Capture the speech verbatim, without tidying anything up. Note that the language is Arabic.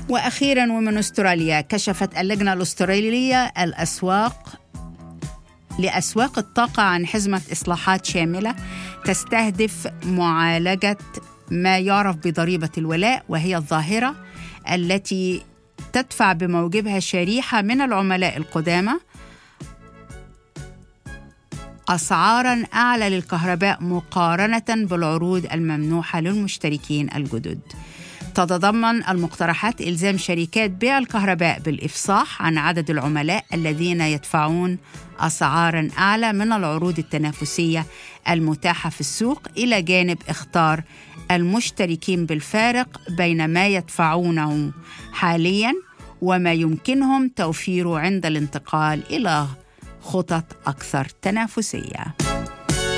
وأخيراً ومن أستراليا، كشفت اللجنة الأسترالية الأسواق لأسواق الطاقة عن حزمة إصلاحات شاملة تستهدف معالجة ما يعرف بضريبة الولاء، وهي الظاهرة التي تدفع بموجبها شريحة من العملاء القدامى أسعاراً أعلى للكهرباء مقارنة بالعروض الممنوحة للمشتركين الجدد. تتضمن المقترحات إلزام شركات بيع الكهرباء بالإفصاح عن عدد العملاء الذين يدفعون أسعاراً أعلى من العروض التنافسية المتاحة في السوق، إلى جانب اختار المشتركين بالفارق بين ما يدفعونه حالياً وما يمكنهم توفيره عند الانتقال إلى خطط أكثر تنافسية.